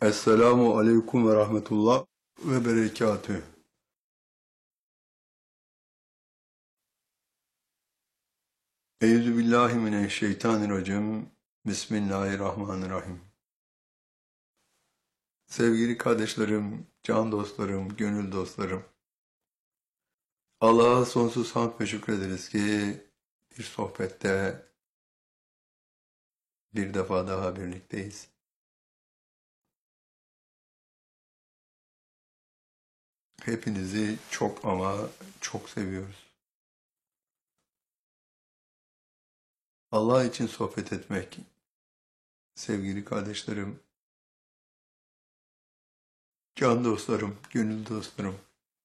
Esselamu aleyküm ve rahmetullah ve berekatüh. Euzubillahimineşşeytanirracim. Bismillahirrahmanirrahim. Sevgili kardeşlerim, can dostlarım, gönül dostlarım. Allah'a sonsuz hamd ve şükrederiz ki bir sohbette bir defa daha birlikteyiz. Hepinizi çok ama çok seviyoruz. Allah için sohbet etmek, sevgili kardeşlerim, can dostlarım, gönül dostlarım.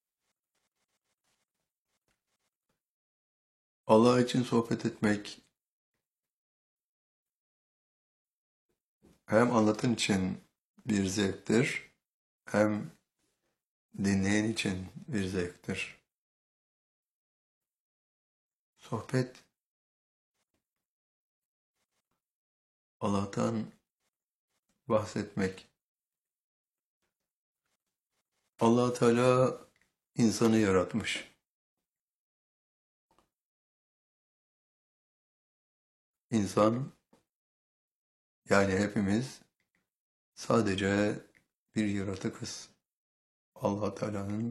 Allah için sohbet etmek hem anlatan için bir zevktir, hem dinleyen için bir zevktir. Sohbet, Allah'tan bahsetmek. Allah Teala insanı yaratmış. İnsan, yani hepimiz sadece bir yaratıkız. Allah Teala'nın